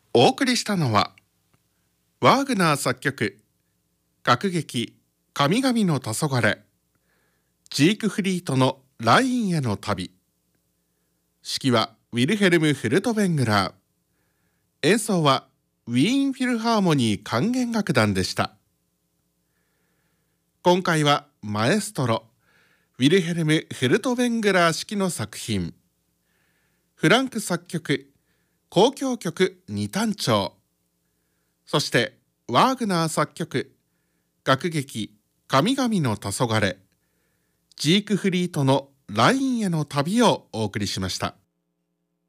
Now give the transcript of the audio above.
お送りしたのはワーグナー作曲楽劇神々の黄昏、ジークフリートのラインへの旅。指揮はウィルヘルム・フルトベングラー。演奏はウィーンフィルハーモニー管弦楽団でした。今回はマエストロウィルヘルム・フルトベングラー指揮の作品、フランク作曲交響曲二単調、そしてワーグナー作曲楽劇神々の黄昏、ジークフリートのラインへの旅をお送りしました。